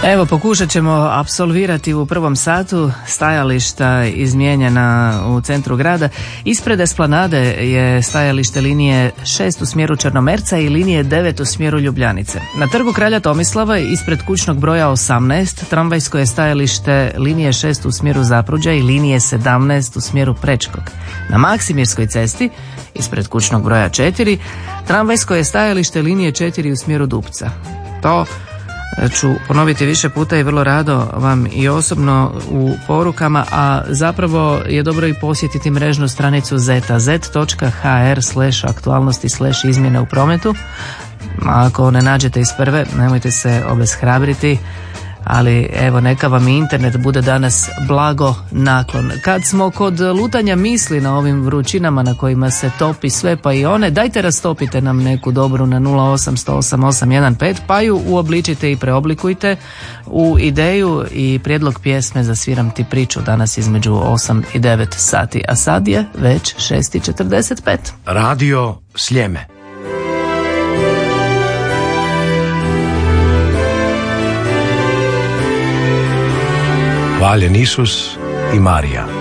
Evo, pokušat ćemo apsolvirati u prvom satu stajališta izmijenjena u centru grada. Ispred Esplanade je stajalište linije 6 u smjeru Črnomerca i linije 9 u smjeru Ljubljanice. Na trgu Kralja Tomislava ispred kućnog broja 18 tramvajsko je stajalište linije 6 u smjeru Zapruđa i linije 17 u smjeru Prečkog. Na Maksimirskoj cesti ispred kućnog broja 4 tramvajsko je stajalište linije 4 u smjeru Dupca. To ću ponoviti više puta i vrlo rado vam i osobno u porukama, a zapravo je dobro i posjetiti mrežnu stranicu Zeta, zet.hr/aktualnosti/izmjene u prometu. Ako ne nađete iz prve, nemojte se obeshrabriti, ali evo, neka vam i internet bude danas blago naklon. Kad smo kod lutanja misli na ovim vrućinama na kojima se topi sve pa i one, dajte rastopite nam neku dobru na 0810815, pa ju uobličite i preoblikujte u ideju i prijedlog pjesme za Sviram ti priču danas između 8 i 9 sati, a sad je već 6:45. Radio Sljeme. Hvaljen Isus i Marija.